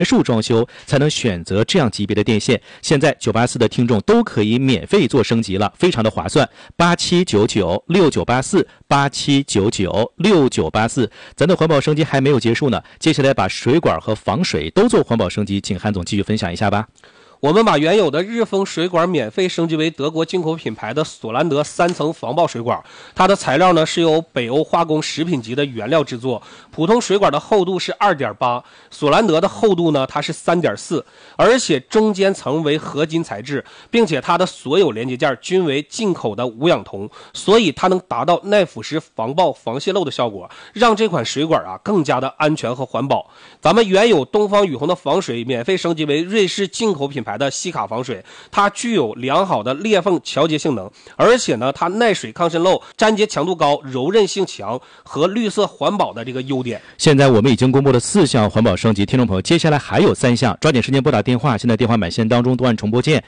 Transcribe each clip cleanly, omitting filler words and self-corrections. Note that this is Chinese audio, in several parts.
数装修才能选择这样级别的电线。现在984的听众都可以免费做升级了，非常的划算。87996984，87996984。咱的环保升级还没有结束呢，接下来把水管和防水都做环保升级，请韩总继续分享一下吧。 我们把原有的日丰水管免费升级为德国进口品牌的索兰德3层防爆水管，它的材料呢是由北欧化工食品级的原料制作。普通水管的厚度是 2.8， 索兰德的厚度呢它是 3.4， 而且中间层为合金材质，并且它的所有连接件均为进口的无氧铜，所以它能达到耐腐蚀、防爆、防泄漏的效果，让这款水管更加的安全和环保。咱们原有东方雨虹的防水免费升级为瑞士进口品牌的西卡防水，它具有良好的裂缝调节性能，而且呢它耐水抗渗漏、粘结强度高、柔韧性强和绿色环保的这个优点。 现在我们已经公布了4项环保升级，听众朋友接下来还有3项，抓紧时间拨打电话，现在电话满线当中都按重播键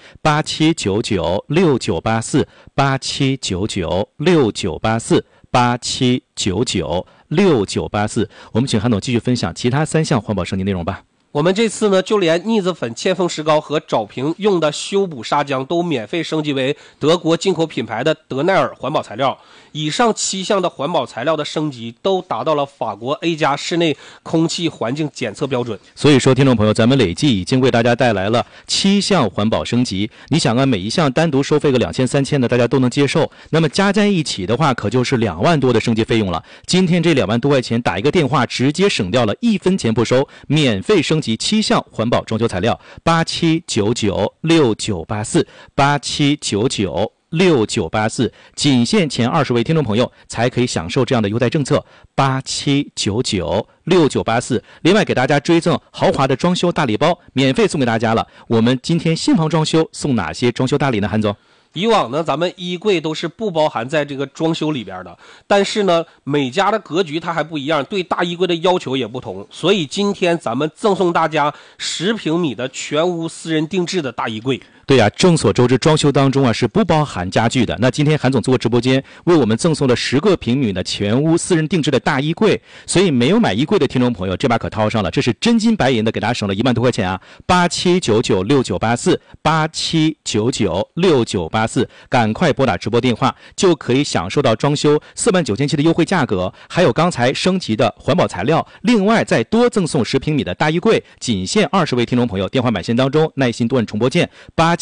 87996984，87996984，87996984。我们请韩总继续分享其他3项环保升级内容吧。 我们这次呢，就连腻子粉、嵌缝石膏和找平用的修补砂浆都免费升级为德国进口品牌的德奈尔环保材料。以上7项的环保材料的升级都达到了法国 A+ 室内空气环境检测标准。 所以说，听众朋友，咱们累计已经为大家带来了7项环保升级。你想每一项单独收费个2000、3000的，大家都能接受。那么加在一起的话，可就是2万多的升级费用了。今天这2万多块钱，打一个电话，直接省掉了1分钱不收，免费升级7项环保装修材料，87996984，87996984，仅限前20位听众朋友才可以享受这样的优待政策，87996984。另外给大家追赠豪华的装修大礼包，免费送给大家了。我们今天新房装修送哪些装修大礼呢，韩总？ 以往呢，咱们衣柜都是不包含在这个装修里边的，但是呢，每家的格局它还不一样，对大衣柜的要求也不同，所以今天咱们赠送大家10平米的全屋私人定制的大衣柜。 对呀，众所周知，装修当中是不包含家具的。那今天韩总做直播间，为我们赠送了10个平米的全屋私人定制的大衣柜，所以没有买衣柜的听众朋友，这把可掏上了，这是真金白银的，给大家省了1万多块钱啊！87996984，87996984，赶快拨打直播电话，就可以享受到装修49700的优惠价格，还有刚才升级的环保材料，另外再多赠送10平米的大衣柜，仅限20位听众朋友，电话满线当中耐心多按重播键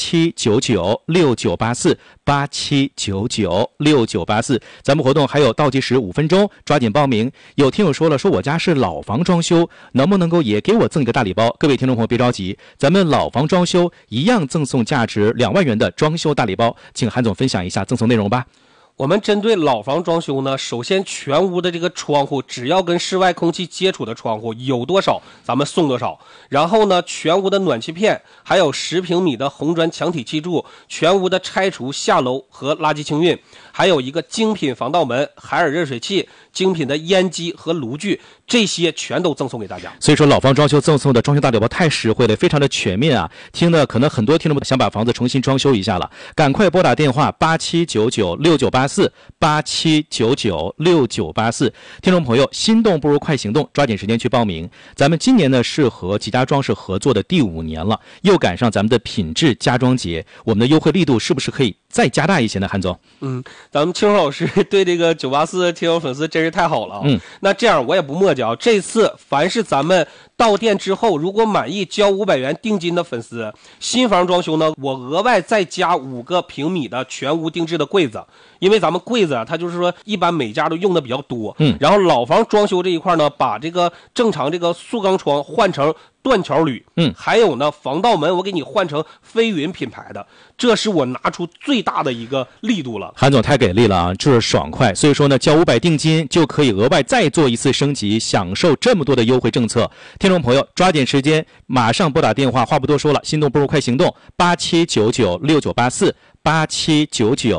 87996984，87996984。咱们活动还有倒计时5分钟，抓紧报名。有听友说了，说我家是老房装修，能不能够也给我赠一个大礼包？各位听众朋友别着急，咱们老房装修一样赠送价值2万元的装修大礼包，请韩总分享一下赠送内容吧。 我们针对老房装修呢，首先全屋的这个窗户，只要跟室外空气接触的窗户有多少，咱们送多少。然后呢，全屋的暖气片，还有10平米的红砖墙体砌柱，全屋的拆除下楼和垃圾清运，还有一个精品防盗门、海尔热水器、精品的烟机和炉具，这些全都赠送给大家。 所以说，老房装修赠送的装修大礼包太实惠了，非常的全面啊！听的可能很多听众想把房子重新装修一下了，赶快拨打电话87996984，87996984。听众朋友，心动不如快行动，抓紧时间去报名。咱们今年呢是和吉家装饰合作的第5年了，又赶上咱们的品质家装节，我们的优惠力度是不是可以再加大一些呢，韩总？ 咱们青红老师对这个984听友粉丝真是太好了啊！那这样我也不墨迹啊，这次凡是咱们到店之后如果满意交500元定金的粉丝，新房装修呢，我额外再加5个平米的全屋定制的柜子。因为咱们柜子它就是说一般每家都用的比较多，然后老房装修这一块呢，把这个正常这个塑钢窗换成断桥铝，还有呢防盗门我给你换成飞云品牌的，这是我拿出最大的一个力度了。 韩总太给力了啊，就是爽快。所以说呢，交500定金就可以额外再做一次升级，享受这么多的优惠政策。听众朋友，抓紧时间，马上拨打电话，话不多说了，心动不如快行动，87996984，87996984。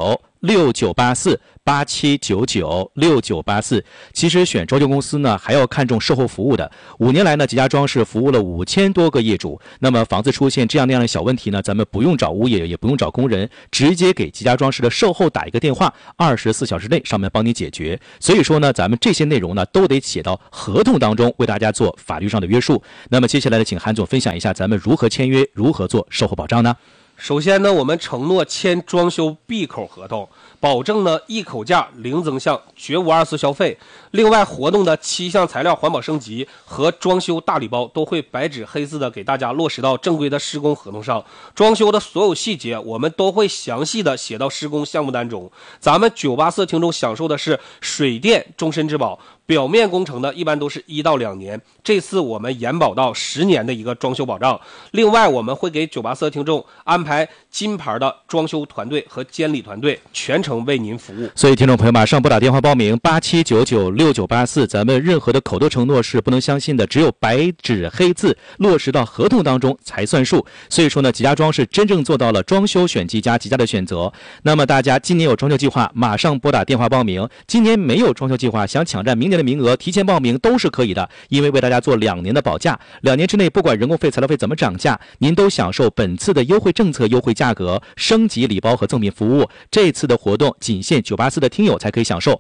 6984，其实选装修公司呢，还要看重售后服务的。5年来呢，吉家装饰服务了5000多个业主。那么房子出现这样那样的小问题呢，咱们不用找物业，也不用找工人，直接给吉家装饰的售后打一个电话，24小时内上门帮你解决。所以说呢，咱们这些内容呢，都得写到合同当中，为大家做法律上的约束。那么接下来呢，请韩总分享一下咱们如何签约，如何做售后保障呢？ 首先呢，我们承诺签装修闭口合同，保证呢一口价零增项，绝无二次消费。另外，活动的7项材料环保升级和装修大礼包都会白纸黑字的给大家落实到正规的施工合同上。装修的所有细节，我们都会详细的写到施工项目单中。咱们984听众享受的是水电终身质保。表面工程呢，一般都是1到2年，这次我们延保到10年的一个装修保障。另外，我们会给984听众安排金牌的装修团队和监理团队，全程为您服务。 所以听众朋友马上拨打电话报名87996984，咱们任何的口头承诺是不能相信的，只有白纸黑字落实到合同当中才算数。所以说呢，吉家装饰真正做到了装修选吉家，吉家的选择。那么大家今年有装修计划，马上拨打电话报名；今年没有装修计划，想抢占明年的名额，提前报名都是可以的，因为为大家做2年的保价，2年之内不管人工费、材料费怎么涨价，您都享受本次的优惠政策、优惠价格、升级礼包和赠品服务。这次的活动仅限984的听友才可以享受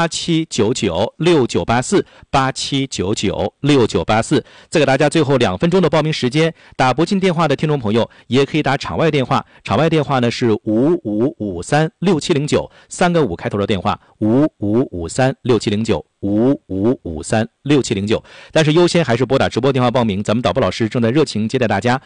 ，87996984，87996984。再给大家最后2分钟的报名时间，打不进电话的听众朋友也可以打场外电话，场外电话呢是55536709，3个5开头的电话，55536709，55536709。但是优先还是拨打直播电话报名，咱们导播老师正在热情接待大家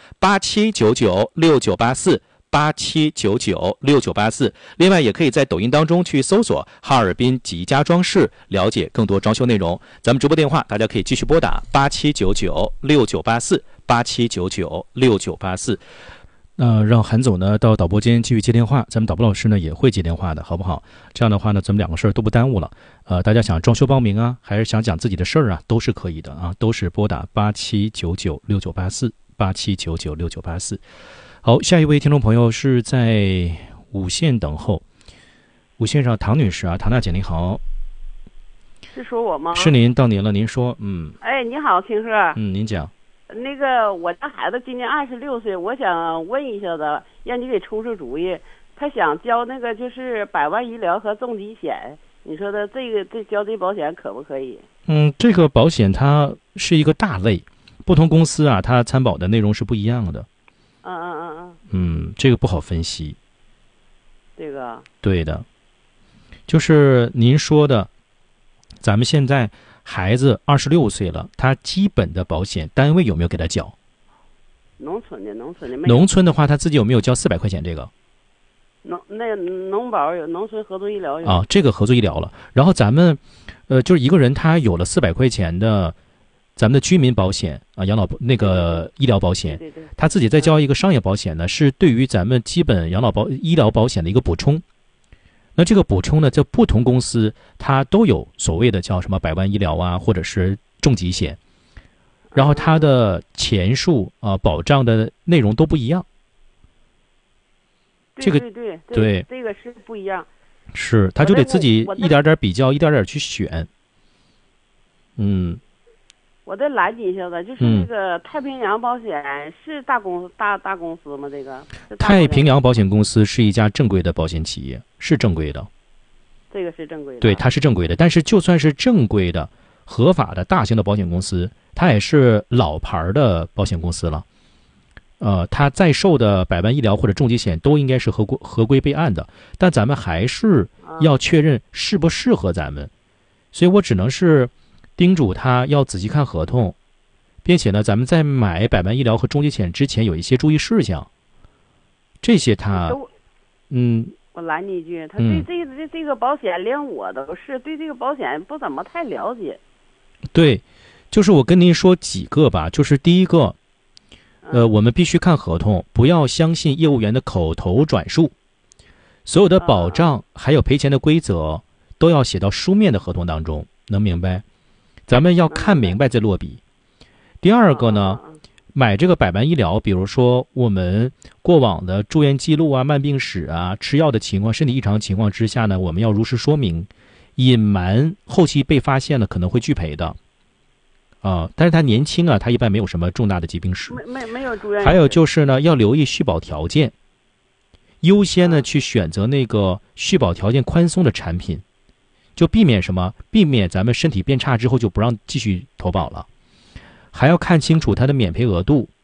，87996984，87996984。另外也可以在抖音当中去搜索哈尔滨吉家装饰，了解更多装修内容。咱们直播电话大家可以继续拨打87996984，87996984。让韩总呢到导播间继续接电话，咱们导播老师呢也会接电话的，好不好？这样的话呢，咱们2个事儿都不耽误了。大家想装修报名啊，还是想讲自己的事儿啊，都是可以的啊，都是拨打87996984，87996984。好，下一位听众朋友是在五线等候，五线上唐女士啊，唐大姐您好。 是说我吗？ 是您，到您了，您说。 哎，你好，青鹤。 您讲。 那个我家孩子今年26岁，我想问一下子，让你给出出主意。他想交那个就是100万医疗和重疾险，你说的这交这保险可不可以？ 这个保险它是一个大类，不同公司啊，它参保的内容是不一样的。这个不好分析。 这个对的，就是您说的，咱们现在孩子26岁了，他基本的保险单位有没有给他缴？ 农村的没有。 农村的话，他自己有没有交400块钱？这个农保有，农村合作医疗有啊，这个合作医疗了。然后咱们就是一个人他有了400块钱的咱们的居民保险啊，养老那个医疗保险， 对， 他自己再交一个商业保险呢，是对于咱们基本养老医疗保险的一个补充。那这个补充呢，在不同公司它都有所谓的叫什么100万医疗啊，或者是重疾险，然后它的钱数啊，保障的内容都不一样。这个对，这个是不一样。 是，他就得自己一点点比较，一点点去选。 我再拦你一下子，就是那个太平洋保险是大公司吗？这个太平洋保险公司是一家正规的保险企业，是正规的。 这个是正规的。 对，它是正规的。但是就算是正规的、合法的大型的保险公司，它也是老牌的保险公司了。它在售的100万医疗或者重疾险都应该是合规备案的，但咱们还是要确认适不适合咱们，所以我只能是叮嘱他要仔细看合同，并且呢，咱们在买100万医疗和重疾险之前有一些注意事项，这些他， 我拦你一句，他对这个保险连我都是对这个保险不怎么太了解。 对，就是我跟您说几个吧，就是第一个，我们必须看合同，不要相信业务员的口头转述，所有的保障还有赔钱的规则都要写到书面的合同当中，能明白？咱们要看明白再落笔。第二个呢， 买这个百万医疗，比如说我们过往的住院记录啊、慢病史啊、吃药的情况、身体异常情况之下呢，我们要如实说明，隐瞒后期被发现了可能会拒赔的。但是他年轻啊，他一般没有什么重大的疾病史， 没有住院。 还有就是呢，要留意续保条件，优先呢去选择那个续保条件宽松的产品，就避免什么？避免咱们身体变差之后就不让继续投保了。还要看清楚它的免赔额度，